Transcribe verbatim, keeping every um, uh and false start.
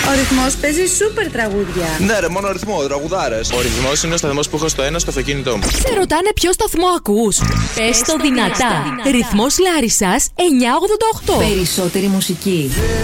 Ο Ρυθμός παίζει σούπερ τραγούδια. Ναι, ρε, μόνο ρυθμό, τραγουδάρες. Ο Ρυθμός είναι ο σταθμός που έχω στο ένα στο αυτοκίνητό μου. Σε ρωτάνε ποιο σταθμό ακούς? Πες το δυνατά. Ρυθμός Λάρισσας εννιακόσια ογδόντα οκτώ. Περισσότερη μουσική.